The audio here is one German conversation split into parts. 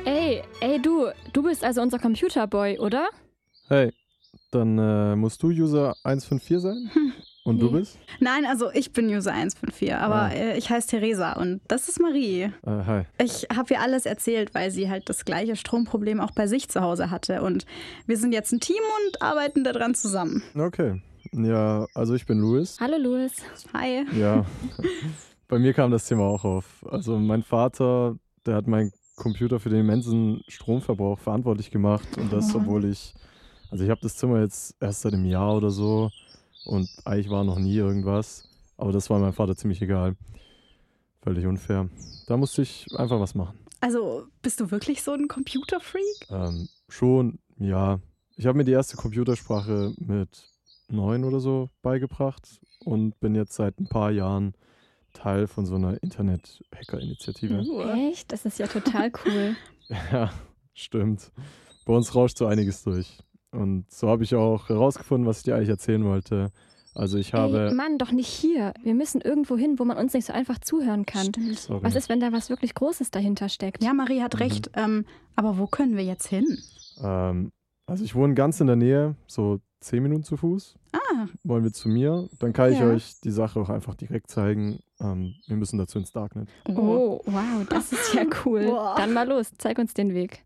Ey, du bist also unser Computerboy, oder? Hey, dann musst du User 154 sein? Und du bist? Nein, also ich bin User 154, aber ich heiße Theresa und das ist Marie. Hi. Ich habe ihr alles erzählt, weil sie halt das gleiche Stromproblem auch bei sich zu Hause hatte. Und wir sind jetzt ein Team und arbeiten daran zusammen. Okay. Ja, also ich bin Louis. Hallo, Louis. Hi. Ja, bei mir kam das Thema auch auf. Also mein Vater, der hat meinen Computer für den immensen Stromverbrauch verantwortlich gemacht. Und das, obwohl ich habe das Zimmer jetzt erst seit einem Jahr oder so. Und eigentlich war noch nie irgendwas. Aber das war meinem Vater ziemlich egal. Völlig unfair. Da musste ich einfach was machen. Also bist du wirklich so ein Computerfreak? Schon, ja. Ich habe mir die erste Computersprache mit 9 oder so beigebracht und bin jetzt seit ein paar Jahren Teil von so einer Internet-Hacker-Initiative. Echt? Das ist ja total cool. Ja, stimmt. Bei uns rauscht so einiges durch. Und so habe ich auch herausgefunden, was ich dir eigentlich erzählen wollte. Also ich habe... Ey, Mann, doch nicht hier. Wir müssen irgendwo hin, wo man uns nicht so einfach zuhören kann. Stimmt. Sorry. Was ist, wenn da was wirklich Großes dahinter steckt? Ja, Marie hat recht. Aber wo können wir jetzt hin? Also ich wohne ganz in der Nähe, so 10 Minuten zu Fuß. Wollen wir zu mir? Dann kann ich Ja. euch die Sache auch einfach direkt zeigen. Wir müssen dazu ins Darknet. Oh, wow, das ist ja cool. Boah. Dann mal los, zeig uns den Weg.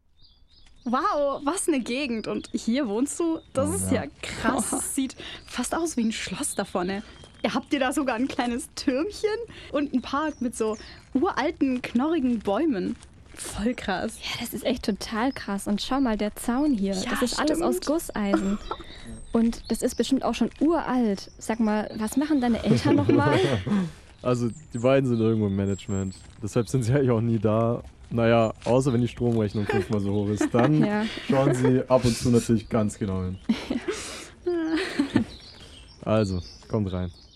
Wow, was eine Gegend. Und hier wohnst du? Das Oh, ist ja. ja krass. Das sieht fast aus wie ein Schloss da vorne. Habt ihr da sogar ein kleines Türmchen und einen Park mit so uralten, knorrigen Bäumen? Voll krass. Ja, das ist echt total krass. Und schau mal, der Zaun hier, Ja, das ist alles aus stimmt. Gusseisen. Und das ist bestimmt auch schon uralt. Sag mal, was machen deine Eltern nochmal? Also die beiden sind irgendwo im Management. Deshalb sind sie eigentlich auch nie da. Naja, außer wenn die Stromrechnung 5-mal so hoch ist. Dann Ja. schauen sie ab und zu natürlich ganz genau hin. Also, kommt rein.